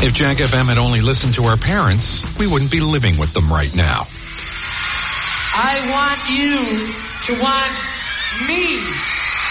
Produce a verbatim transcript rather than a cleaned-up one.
If Jack F M had only listened to our parents, we wouldn't be living with them right now. I want you to want me.